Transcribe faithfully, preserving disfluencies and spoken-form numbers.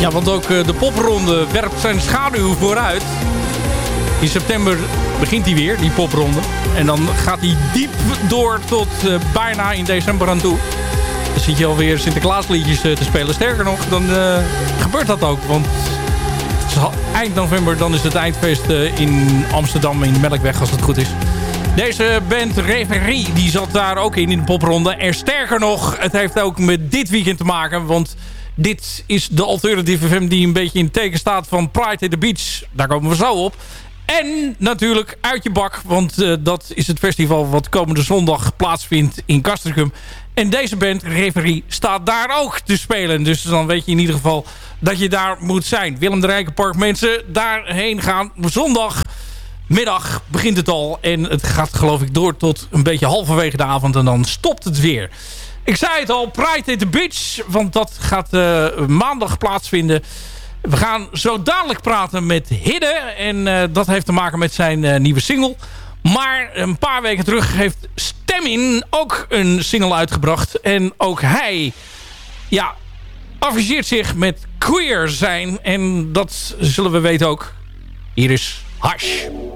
Ja, want ook uh, de popronde werpt zijn schaduw vooruit. In september begint hij weer, die popronde. En dan gaat hij diep door tot uh, bijna in december aan toe. Dan zit je alweer Sinterklaasliedjes uh, te spelen. Sterker nog, dan uh, gebeurt dat ook. Want eind november dan is het eindfeest uh, in Amsterdam in Melkweg, als het goed is. Deze band Reverie, die zat daar ook in, in de popronde. En sterker nog, het heeft ook met dit weekend te maken. Want dit is de Alternative F M die een beetje in het teken staat van Pride at the Beach. Daar komen we zo op. En natuurlijk Uit je Bak, want uh, dat is het festival wat komende zondag plaatsvindt in Castricum. En deze band, Reverie, staat daar ook te spelen. Dus dan weet je in ieder geval dat je daar moet zijn. Willem de Rijkenpark, mensen, daarheen gaan. Zondagmiddag begint het al. En het gaat geloof ik door tot een beetje halverwege de avond. En dan stopt het weer. Ik zei het al, Pride at the Beach. Want dat gaat uh, maandag plaatsvinden. We gaan zo dadelijk praten met Hidde. En uh, dat heeft te maken met zijn uh, nieuwe single. Maar een paar weken terug heeft Stemmin ook een single uitgebracht. En ook hij ja, afficheert zich met queer zijn. En dat zullen we weten ook. Hier is Hash.